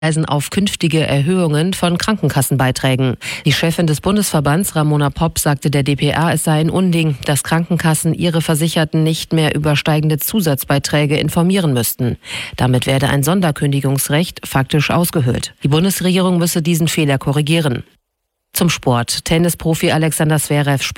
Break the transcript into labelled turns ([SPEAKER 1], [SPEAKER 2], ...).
[SPEAKER 1] auf künftige Erhöhungen von Krankenkassenbeiträgen. Die Chefin des Bundesverbands, Ramona Popp, sagte der dpa, es sei ein Unding, dass Krankenkassen ihre Versicherten nicht mehr über steigende Zusatzbeiträge informieren müssten. Damit werde ein Sonderkündigungsrecht faktisch ausgehöhlt. Die Bundesregierung müsse diesen Fehler korrigieren. Zum Sport. Tennisprofi Alexander Zverev spielt